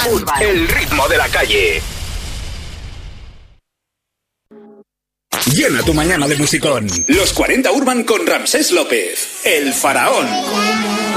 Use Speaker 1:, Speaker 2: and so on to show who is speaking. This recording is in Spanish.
Speaker 1: el ritmo de la calle. Llena tu mañana de musicón. Los 40 Urban con Ramsés López, el faraón.